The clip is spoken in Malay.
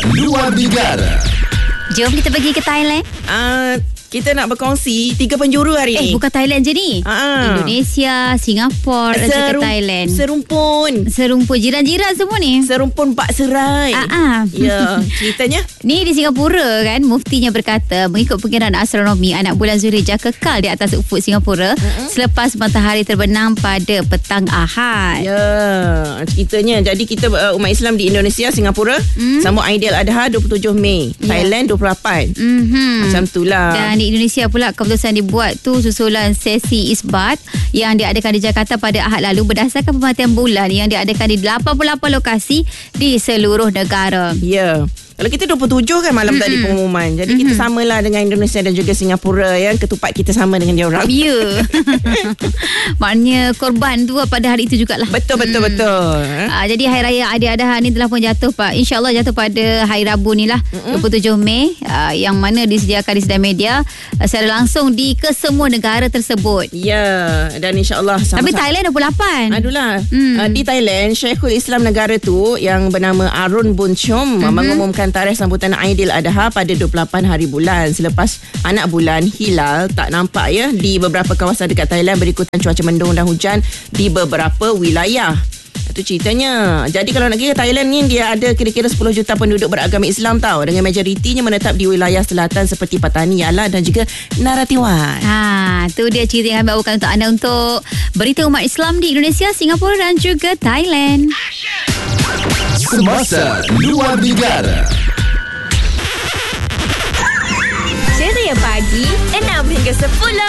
Luar Negara. Jom kita pergi ke Thailand. Kita nak berkongsi 3 penjuru hari ni. Bukan Thailand je ni. Indonesia, Singapura dan juga Thailand. Serumpun jiran-jiran semua ni. Serumpun Pak Serai. Ya, ceritanya ni di Singapura kan, muftinya berkata mengikut perkiraan astronomi anak bulan Zulhijjah kekal di atas ufuk Singapura selepas matahari terbenam pada petang Ahad. Ya, ceritanya jadi kita umat Islam di Indonesia, Singapura sambut Aidiladha 27 Mei. Thailand 28. Macam itulah. Dan di Indonesia pula keputusan dibuat tu susulan sesi isbat yang diadakan di Jakarta pada Ahad lalu berdasarkan pemerhatian bulan yang diadakan di 88 lokasi di seluruh negara. Ya. Kalau kita 27 kan malam tadi pengumuman. Jadi kita samalah dengan Indonesia dan juga Singapura yang ketupat kita sama dengan dia orang. Ya. Maknanya korban tu pada hari itu jugalah. Betul. Jadi Hari Raya Aidiladha ni telah pun jatuh InsyaAllah jatuh pada hari Rabu ni lah 27 Mei yang mana disediakan di sedang media secara langsung di kesemua negara tersebut. Ya. Dan insyaAllah Tapi Thailand 28. Adulah. Di Thailand Syekhul Islam negara tu yang bernama Arun Bunchum mengumumkan tarikh sambutan Aidiladha pada 28 hari bulan selepas anak bulan hilal tak nampak ya di beberapa kawasan dekat Thailand berikutan cuaca mendung dan hujan di beberapa wilayah. Itu ceritanya. Jadi kalau nak kira Thailand ni dia ada kira-kira 10 juta penduduk beragama Islam tau, dengan majoritinya menetap di wilayah selatan seperti Patani, Yala dan juga Narathiwat. Tu dia cerita yang kami bawakan untuk anda untuk berita umat Islam di Indonesia, Singapura dan juga Thailand. Semasa Luar Negara. Ceria pagi 6 hingga 10.